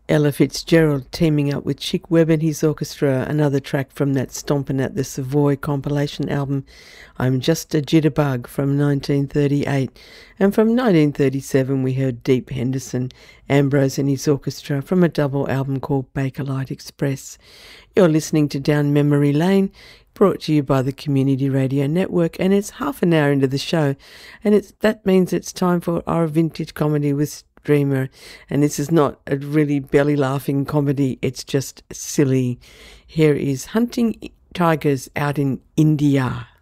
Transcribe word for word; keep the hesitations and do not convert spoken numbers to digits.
Ella Fitzgerald teaming up with Chick Webb and his orchestra, another track from that Stompin' at the Savoy compilation album, I'm Just a Jitterbug, from nineteen thirty-eight. And from nineteen thirty-seven we heard Deep Henderson, Ambrose and his orchestra, from a double album called Bakelite Express. You're listening to Down Memory Lane, brought to you by the Community Radio Network, and it's half an hour into the show, and it's that means it's time for our vintage comedy with Dreamer. And this is not a really belly-laughing comedy, it's just silly. Here is Hunting Tigers Out in India.